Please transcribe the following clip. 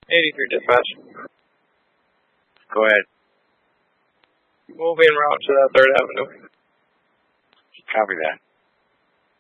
83 dispatch. Go ahead. We'll be en route to 3rd Avenue. Copy that.